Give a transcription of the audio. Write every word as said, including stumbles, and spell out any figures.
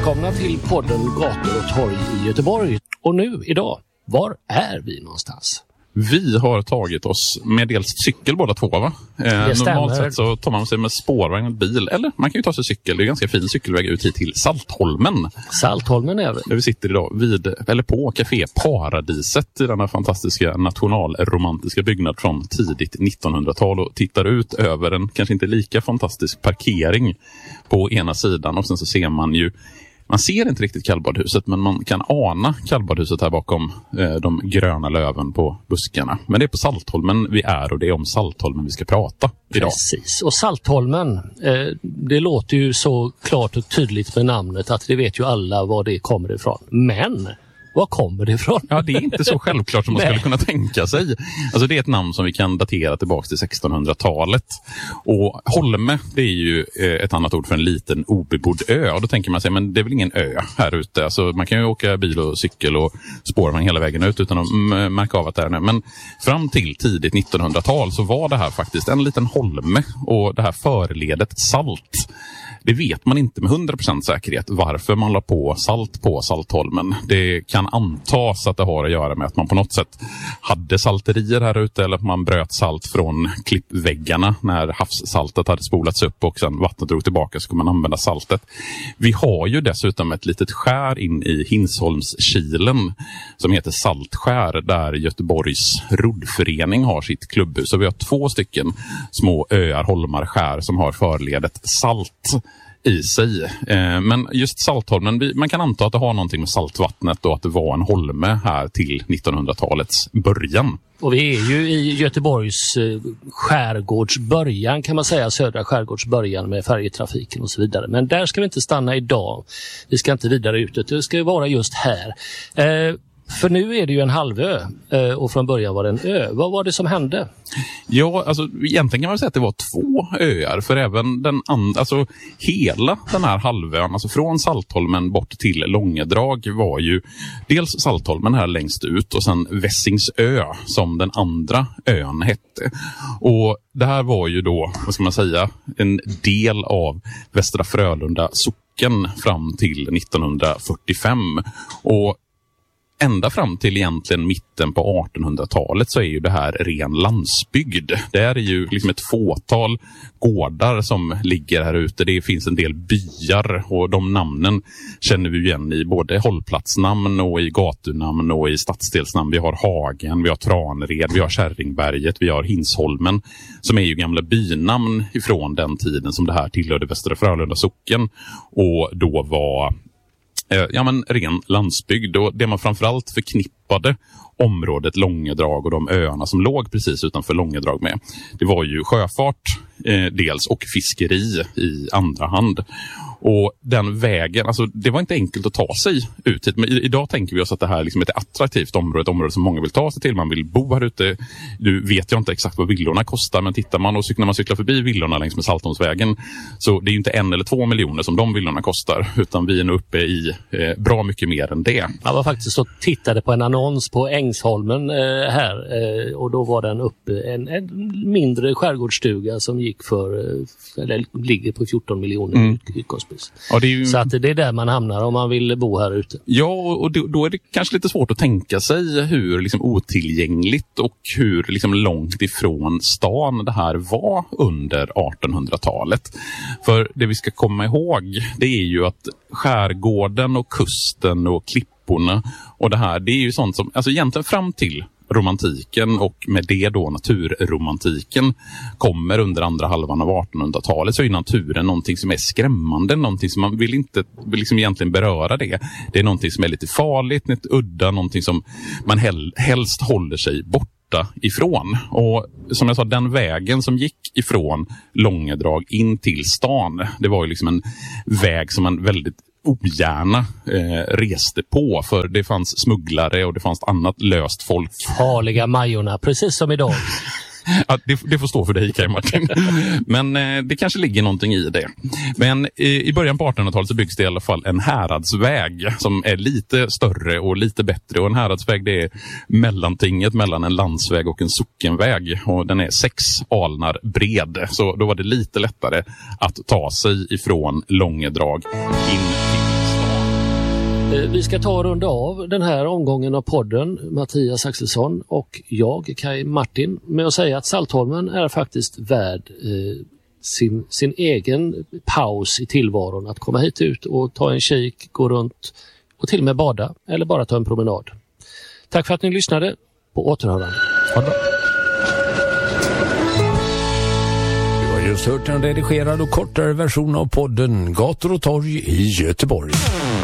välkomna till podden Gator och torg i Göteborg. Och nu, idag, var är vi någonstans? Vi har tagit oss med dels cykel båda två, va? Eh, normalt sett så tar man sig med spårvagn och bil. Eller man kan ju ta sig cykel. Det är en ganska fin cykelväg ut hit till Saltholmen. Saltholmen är vi. Där vi sitter idag vid, eller på Café Paradiset i denna fantastiska nationalromantiska byggnad från tidigt nittonhundratal och tittar ut över en kanske inte lika fantastisk parkering på ena sidan. Och sen så ser man ju Man ser inte riktigt kallbadhuset, men man kan ana kallbadhuset här bakom eh, de gröna löven på buskarna. Men det är på Saltholmen vi är och det är om Saltholmen vi ska prata idag. Precis, och Saltholmen, eh, det låter ju så klart och tydligt med namnet att det vet ju alla var det kommer ifrån. Men var kommer det ifrån? Ja, det är inte så självklart som man skulle kunna tänka sig. Alltså det är ett namn som vi kan datera tillbaka till sextonhundratalet. Och Holme, det är ju ett annat ord för en liten obebodd ö. Och då tänker man sig, men det är väl ingen ö här ute. Alltså man kan ju åka bil och cykel och spårvagn hela vägen ut utan att m- märka av att det är nu. Men fram till tidigt nittonhundratal så var det här faktiskt en liten holme. Och det här förledet salt, det vet man inte med hundra procent säkerhet varför man la på salt på Saltholmen. Det kan antas att det har att göra med att man på något sätt hade salterier här ute eller att man bröt salt från klippväggarna när havssaltet hade spolats upp och sen vattnet drog tillbaka så kunde man använda saltet. Vi har ju dessutom ett litet skär in i Hinsholmskilen som heter Saltskär där Göteborgs roddförening har sitt klubbhus. Så vi har två stycken små öar, holmar, skär som har förledet salt i sig. Eh, men just Saltholmen, vi, man kan anta att det har någonting med saltvattnet och att det var en holme här till nittonhundratalets början. Och vi är ju i Göteborgs eh, skärgårdsbörjan kan man säga, södra skärgårdsbörjan med färjetrafiken och så vidare. Men där ska vi inte stanna idag. Vi ska inte vidare ut, det ska vara just här. Eh, För nu är det ju en halvö och från början var det en ö. Vad var det som hände? Ja, alltså egentligen kan man säga att det var två öar. För även den andra, alltså hela den här halvön, alltså från Saltholmen bort till Långedrag var ju dels Saltholmen här längst ut och sen Vässingsö som den andra ön hette. Och det här var ju då, vad ska man säga, en del av Västra Frölunda socken fram till nittonhundrafyrtiofem. Och ända fram till egentligen mitten på artonhundratalet så är ju det här ren landsbygd. Det är ju liksom ett fåtal gårdar som ligger här ute. Det finns en del byar och de namnen känner vi igen i både hållplatsnamn och i gatunamn och i stadsdelsnamn. Vi har Hagen, vi har Tranred, vi har Kärringberget, vi har Hinsholmen som är ju gamla bynamn ifrån den tiden som det här tillhörde Västra Frölunda socken och då var ja men ren landsbygd och det man framförallt förknippade området Långedrag och de öarna som låg precis utanför Långedrag med. Det var ju sjöfart eh, dels och fiskeri i andra hand. Och den vägen, alltså det var inte enkelt att ta sig ut hit. Men i, idag tänker vi oss att det här liksom är ett attraktivt område, ett område som många vill ta sig till. Man vill bo här ute. Du vet jag inte exakt vad villorna kostar, men tittar man och cyklar, när man cyklar förbi villorna längs med Saltholmsvägen så det är ju inte en eller två miljoner som de villorna kostar, utan vi är nu uppe i eh, bra mycket mer än det. Jag var faktiskt och tittade på en annons på Ängsholmen eh, här eh, och då var den uppe en, en mindre skärgårdsstuga som gick för, eh, eller ligger på fjorton miljoner mm. utgångspris. Ja, det är ju... Så att det är där man hamnar om man vill bo här ute. Ja, och då, då är det kanske lite svårt att tänka sig hur liksom otillgängligt och hur liksom långt ifrån stan det här var under artonhundratalet. För det vi ska komma ihåg, det är ju att skärgården och kusten och klipporna och det här, det är ju sånt som, alltså egentligen fram till romantiken och med det då naturromantiken kommer under andra halvan av artonhundratalet så är naturen någonting som är skrämmande, någonting som man vill inte vill liksom egentligen beröra det. Det är någonting som är lite farligt, lite udda, någonting som man hel, helst håller sig borta ifrån. Och som jag sa, den vägen som gick ifrån Långedrag in till stan, det var ju liksom en väg som man väldigt ogärna eh, reste på för det fanns smugglare och det fanns annat löst folk. Farliga Majorna, precis som idag. Ja, det, det får stå för dig, Kaj Martin. Men eh, det kanske ligger någonting i det. Men i, i början på artonhundratalet så byggs det i alla fall en häradsväg som är lite större och lite bättre. Och en häradsväg, det är mellantinget mellan en landsväg och en sockenväg. Och den är sex alnar bred. Så då var det lite lättare att ta sig ifrån Långedrag in till stan. Vi ska ta och runda av den här omgången av podden, Mattias Axelsson och jag, Kai Martin, med att säga att Saltholmen är faktiskt värd eh, sin, sin egen paus i tillvaron. Att komma hit ut och ta en kik, gå runt och till och med bada eller bara ta en promenad. Tack för att ni lyssnade. På återhörande. Ha det bra. Du har just hört en redigerad och kortare version av podden Gator och torg i Göteborg.